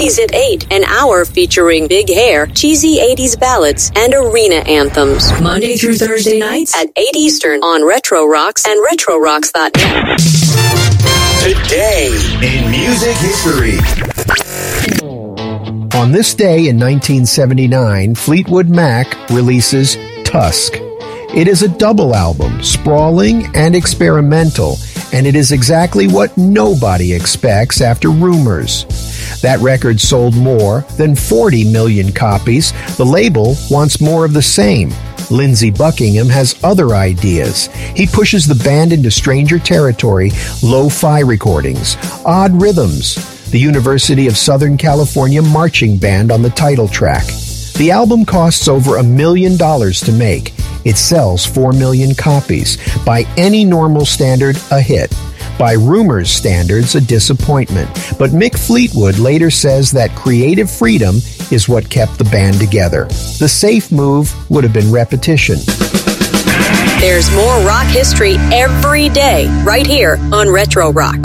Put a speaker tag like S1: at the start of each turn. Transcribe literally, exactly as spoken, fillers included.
S1: Weekdays at eight, an hour featuring big hair, cheesy eighties ballads, and arena anthems. Monday through Thursday nights at eight Eastern on Retro Rocks and retro rocks dot net.
S2: Today in music history.
S3: On this day in nineteen seventy-nine, Fleetwood Mac releases Tusk. It is a double album, sprawling and experimental, and it is exactly what nobody expects after Rumors. That record sold more than forty million copies. The label wants more of the same. Lindsey Buckingham has other ideas. He pushes the band into stranger territory, lo-fi recordings, odd rhythms, the University of Southern California marching band on the title track. The album costs over a million dollars to make. It sells four million copies. By any normal standard, a hit. By Rumors standards, a disappointment. But Mick Fleetwood later says that creative freedom is what kept the band together. The safe move would have been repetition.
S1: There's more rock history every day, right here on Retro Rock.